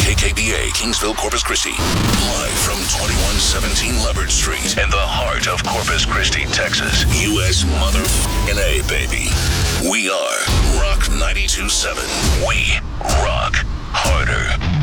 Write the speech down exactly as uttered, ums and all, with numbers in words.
K K B A, Kingsville, Corpus Christi. Live from twenty-one seventeen Leopard Street in the heart of Corpus Christi, Texas. U S motherfucking A, baby. We are Rock ninety-two point seven. We rock harder.